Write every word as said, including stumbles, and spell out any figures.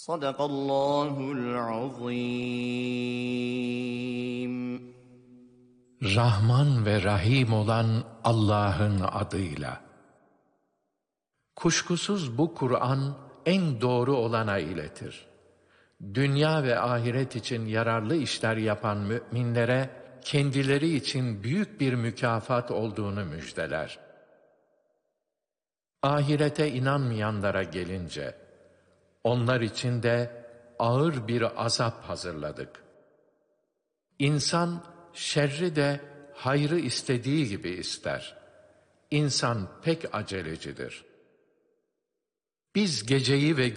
Sadakallahul azim. Rahman ve Rahim olan Allah'ın adıyla. Kuşkusuz bu Kur'an en doğru olana iletir. Dünya ve ahiret için yararlı işler yapan müminlere kendileri için büyük bir mükafat olduğunu müjdeler. Ahirete inanmayanlara gelince, onlar için de ağır bir azap hazırladık. İnsan şerri de hayrı istediği gibi ister. İnsan pek acelecidir. Biz geceyi ve